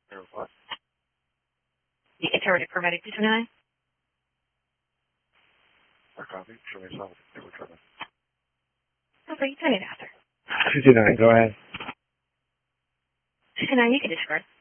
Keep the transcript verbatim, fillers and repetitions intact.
Or what? The iterative paramedic two two nine? I copy. Show me something. We're coming. Okay, turn it after. two two nine, go ahead. two two nine, you can discard.